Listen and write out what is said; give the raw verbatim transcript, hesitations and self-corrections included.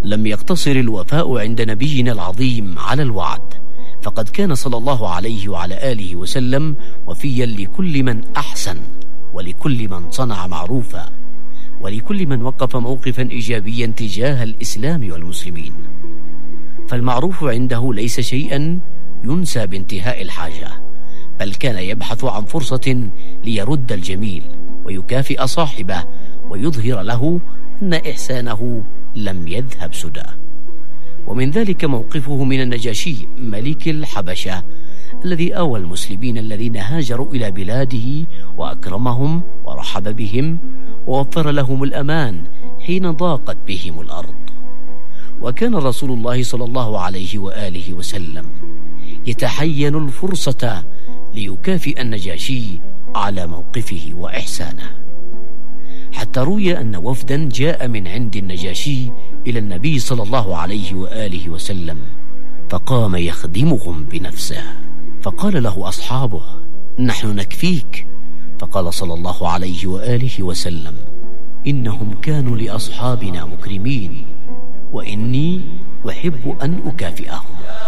لم يقتصر الوفاء عند نبينا العظيم على الوعد، فقد كان صلى الله عليه وعلى آله وسلم وفيا لكل من أحسن، ولكل من صنع معروفا، ولكل من وقف موقفا إيجابيا تجاه الإسلام والمسلمين. فالمعروف عنده ليس شيئا ينسى بانتهاء الحاجة، بل كان يبحث عن فرصة ليرد الجميل ويكافئ صاحبه ويظهر له أن إحسانه لم يذهب سدى. ومن ذلك موقفه من النجاشي ملك الحبشة الذي آوى المسلمين الذين هاجروا إلى بلاده وأكرمهم ورحب بهم ووفر لهم الأمان حين ضاقت بهم الأرض. وكان رسول الله صلى الله عليه وآله وسلم يتحين الفرصة ليكافئ النجاشي على موقفه وإحسانه، حتى روي أن وفدا جاء من عند النجاشي إلى النبي صلى الله عليه وآله وسلم، فقام يخدمهم بنفسه، فقال له أصحابه: نحن نكفيك. فقال صلى الله عليه وآله وسلم: إنهم كانوا لأصحابنا مكرمين، وإني أحب أن أكافئهم.